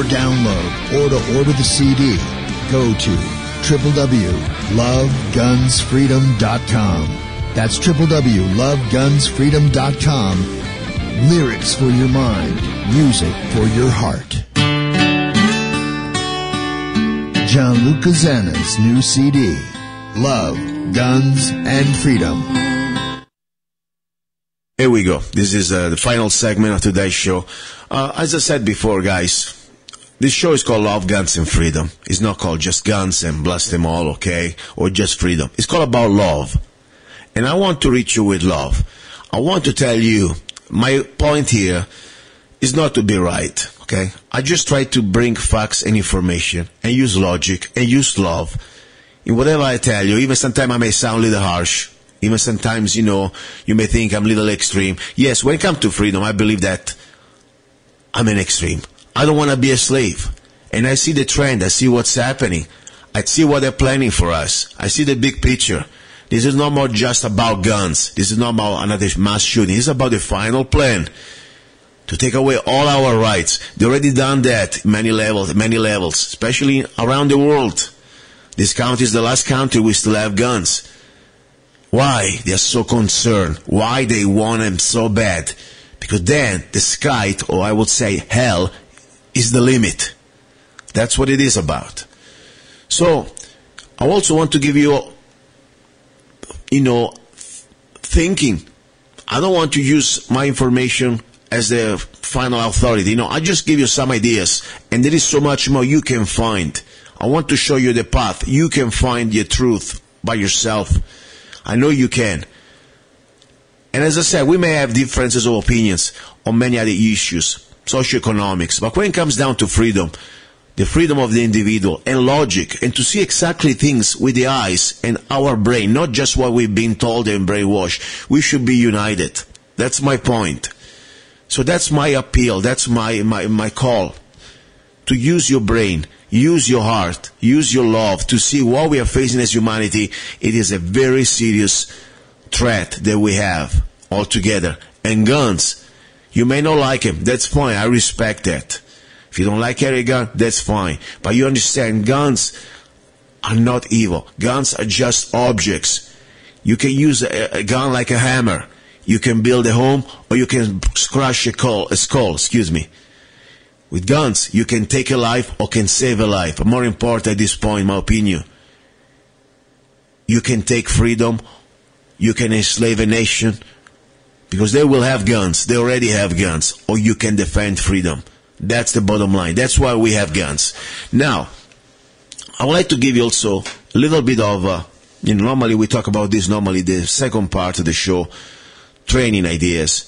or download, or to order the CD, go to www.lovegunsfreedom.com. That's www.lovegunsfreedom.com. Lyrics for your mind, music for your heart. Gianluca Zanna's new CD, Love, Guns, and Freedom. Here we go. This is the final segment of today's show. As I said before, guys, this show is called Love, Guns, and Freedom. It's not called just guns and blast them all, okay? Or just freedom. It's called about love. And I want to reach you with love. I want to tell you, my point here is not to be right, okay? I just try to bring facts and information and use logic and use love in whatever I tell you. Even sometimes I may sound a little harsh. Even sometimes, you may think I'm a little extreme. Yes, when it comes to freedom, I believe that I'm an extreme. I don't want to be a slave. And I see the trend. I see what's happening. I see what they're planning for us. I see the big picture. This is not more just about guns. This is not about another mass shooting. This is about the final plan to take away all our rights. They already done that in many levels, especially around the world. This country is the last country we still have guns. Why they are so concerned? Why they want them so bad? Because then the sky, or I would say hell, is the limit. That's what it is about. So, I also want to give you, thinking. I don't want to use my information as the final authority. I just give you some ideas, and there is so much more you can find. I want to show you the path. You can find your truth by yourself. I know you can. And as I said, we may have differences of opinions on many other issues, socioeconomics, but when it comes down to freedom, the freedom of the individual and logic, and to see exactly things with the eyes and our brain, not just what we've been told and brainwashed, we should be united. That's my point. So that's my appeal, that's my call. To use your brain, use your heart, use your love to see what we are facing as humanity. It is a very serious threat that we have altogether. And guns, you may not like them. That's fine. I respect that. If you don't like carry a gun, that's fine. But you understand, guns are not evil. Guns are just objects. You can use a gun like a hammer. You can build a home, or you can crush a skull. With guns, you can take a life or can save a life. But more important at this point, in my opinion, you can take freedom, you can enslave a nation, because they will have guns. They already have guns. Or you can defend freedom. That's the bottom line. That's why we have guns. Now, I would like to give you also a little bit of, normally we talk about this, the second part of the show, training ideas.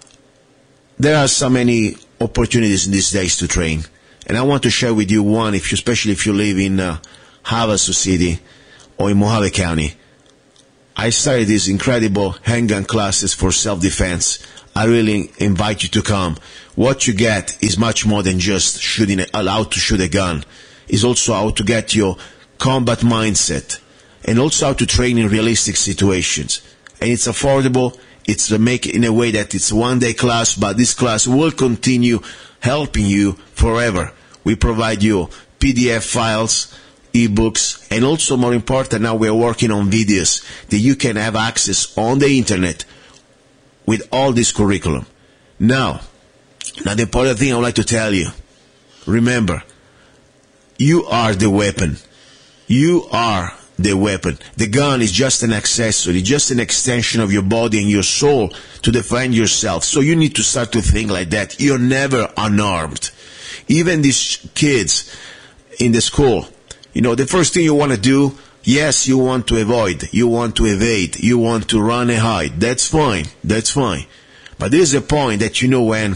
There are so many opportunities in these days to train. And I want to share with you one, especially if you live in Havasu City or in Mojave County. I started these incredible handgun classes for self-defense. I really invite you to come. What you get is much more than just allowed to shoot a gun. It's also how to get your combat mindset and also how to train in realistic situations. And it's affordable. It's make in a way that it's one-day class, but this class will continue helping you forever. We provide you PDF files, ebooks, and also more important, now we're working on videos that you can have access on the internet with all this curriculum. Now the important thing I would like to tell you, remember, you are the weapon. You are the weapon. The gun is just an accessory, just an extension of your body and your soul to defend yourself. So you need to start to think like that. You're never unarmed. Even these kids in the school, the first thing you want to do, yes, you want to avoid, you want to evade, you want to run and hide. That's fine. That's fine. But there's a point that when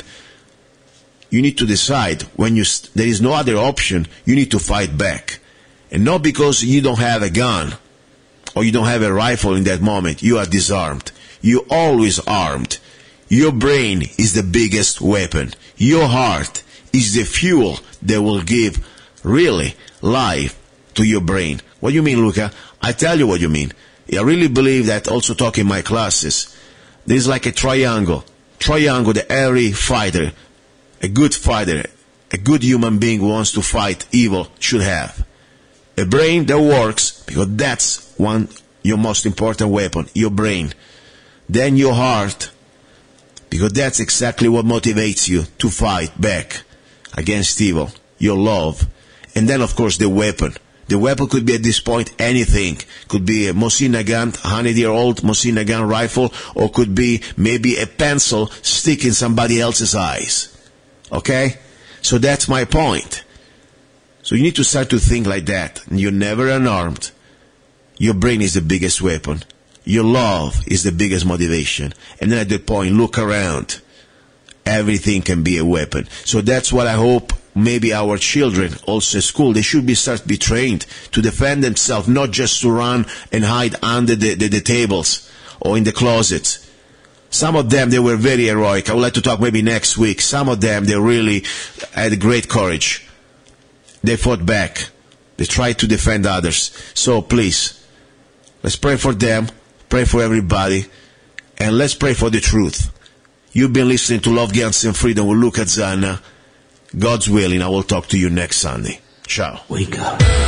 you need to decide, when there is no other option, you need to fight back. And not because you don't have a gun or you don't have a rifle in that moment, you are disarmed. You're always armed. Your brain is the biggest weapon. Your heart is the fuel that will give really life to your brain. What do you mean, Luca? I tell you what you mean. I really believe that, also talk in my classes, there's like a triangle that every fighter, a good fighter, a good human being who wants to fight evil should have. A brain that works, because that's your most important weapon, your brain. Then your heart, because that's exactly what motivates you to fight back against evil, your love. And then, of course, the weapon. The weapon could be at this point anything. Could be a Mosin Nagant, 100-year-old Mosin Nagant rifle, or could be maybe a pencil stick in somebody else's eyes. Okay? So that's my point. So you need to start to think like that. You're never unarmed. Your brain is the biggest weapon. Your love is the biggest motivation. And then at that point, look around. Everything can be a weapon. So that's what I hope maybe our children, also at school, they should start to be trained to defend themselves, not just to run and hide under the tables or in the closets. Some of them, they were very heroic. I would like to talk maybe next week. Some of them, they really had great courage. They fought back. They tried to defend others. So please, let's pray for them, pray for everybody, and let's pray for the truth. You've been listening to Love, Guns, and Freedom with Luca Zanna. God's willing, I will talk to you next Sunday. Ciao. Wake up.